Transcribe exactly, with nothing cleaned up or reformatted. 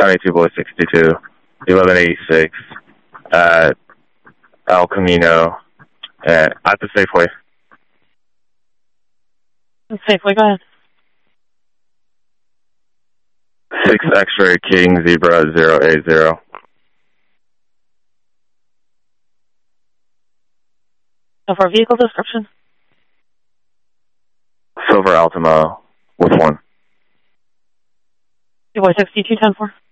County two Boy sixty-two, eleven eighty-six, at El Camino, at, at the Safeway. Safeway, go ahead. six X-ray King Zebra zero eight zero. So for vehicle description? Silver Altima with one. two Boy sixty-two ten four.